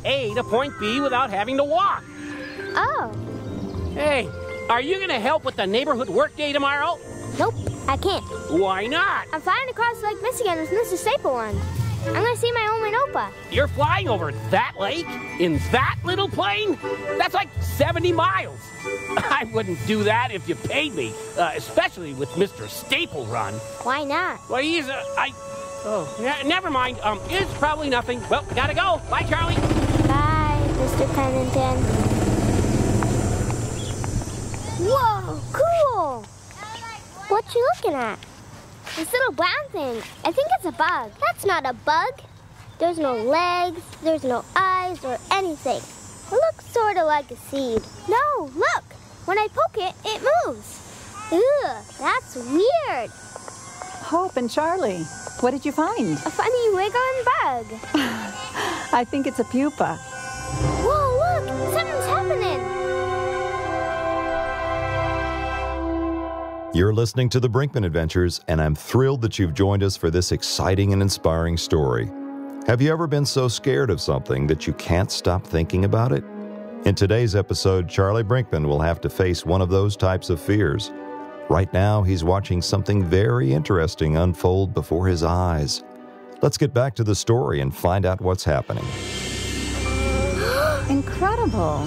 A to point B without having to walk. Oh. Hey, are you going to help with the neighborhood work day tomorrow? Nope, I can't. Why not? I'm flying across Lake Michigan with Mr. Staple runs. I'm going to see my Oma and Opa. You're flying over that lake in that little plane? That's like 70 miles. I wouldn't do that if you paid me, especially with Mr. Staple Run. Why not? Well, never mind. It's probably nothing. Well, gotta go. Bye, Charlie. Bye, Mr. Pennington. Whoa, cool! What you looking at? This little brown thing. I think it's a bug. That's not a bug. There's no legs, there's no eyes or anything. It looks sort of like a seed. No, look. When I poke it, it moves. Ugh, that's weird. Hope and Charlie, what did you find? A funny wiggling bug. I think it's a pupa. Whoa, look! Something's happening. You're listening to The Brinkman Adventures, and I'm thrilled that you've joined us for this exciting and inspiring story. Have you ever been so scared of something that you can't stop thinking about it? In today's episode, Charlie Brinkman will have to face one of those types of fears. Right now, he's watching something very interesting unfold before his eyes. Let's get back to the story and find out what's happening. Incredible.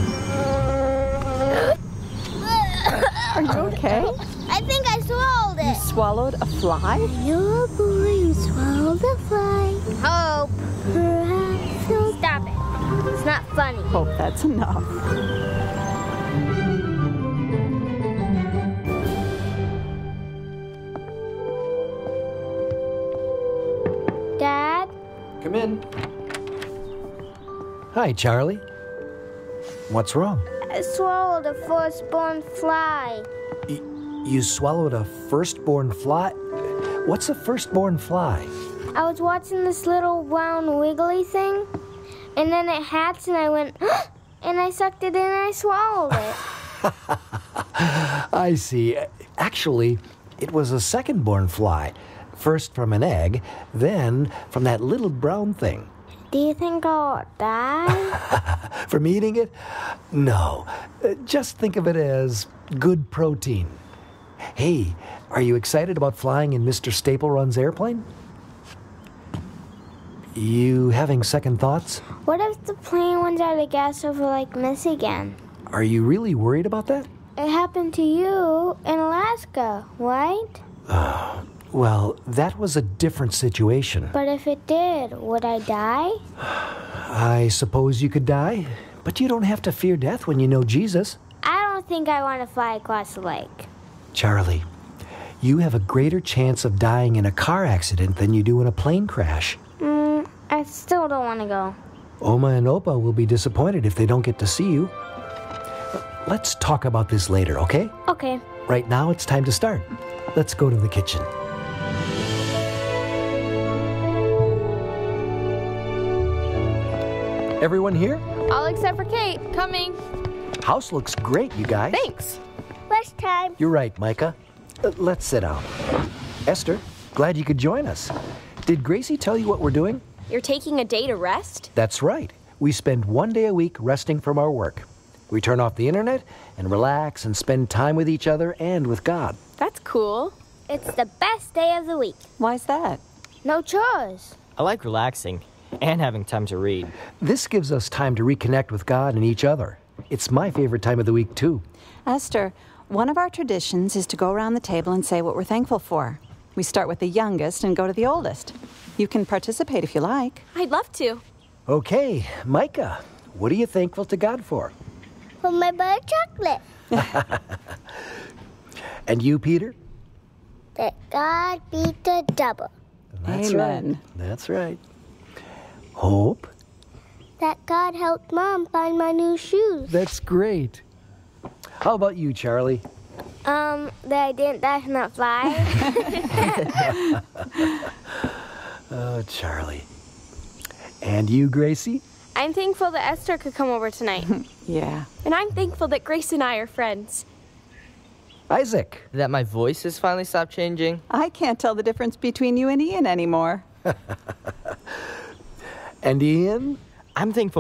Are you okay? I think I swallowed it. You swallowed a fly? You're a boy, you swallowed a fly. Hope. Perhaps you'll... Stop it. It's not funny. Hope that's enough. Dad? Come in. Hi, Charlie. What's wrong? I swallowed a firstborn fly. You swallowed a firstborn fly? What's a firstborn fly? I was watching this little brown wiggly thing, and then it hatched, and I went, and I sucked it in, and I swallowed it. I see. Actually, it was a second-born fly. First from an egg, then from that little brown thing. Do you think I'll die? From eating it? No. Just think of it as good protein. Hey, are you excited about flying in Mr. Staple Run's airplane? You having second thoughts? What if the plane runs out of gas over Lake Michigan? Are you really worried about that? It happened to you in Alaska, right? Well, that was a different situation. But if it did, would I die? I suppose you could die, but you don't have to fear death when you know Jesus. I don't think I want to fly across the lake. Charlie, you have a greater chance of dying in a car accident than you do in a plane crash. I still don't want to go. Oma and Opa will be disappointed if they don't get to see you. Let's talk about this later, okay? Okay. Right now, it's time to start. Let's go to the kitchen. Everyone here? All except for Kate. Coming. House looks great, you guys. Thanks. Lunch time. You're right, Micah. Let's sit down. Esther, glad you could join us. Did Gracie tell you what we're doing? You're taking a day to rest? That's right. We spend one day a week resting from our work. We turn off the internet and relax and spend time with each other and with God. That's cool. It's the best day of the week. Why's that? No chores. I like relaxing and having time to read. This gives us time to reconnect with God and each other. It's my favorite time of the week, too. Esther, one of our traditions is to go around the table and say what we're thankful for. We start with the youngest and go to the oldest. You can participate if you like. I'd love to. Okay, Micah, what are you thankful to God for? For my butter chocolate. And you, Peter? That God beat the double. That's Amen. right. That's right. Hope? That God helped Mom find my new shoes. That's great. How about you, Charlie? That I didn't die from that fly. Oh, Charlie. And you, Gracie? I'm thankful that Esther could come over tonight. Yeah. And I'm thankful that Grace and I are friends. Isaac? That my voice has finally stopped changing. I can't tell the difference between you and Ian anymore. And Ian? I'm thankful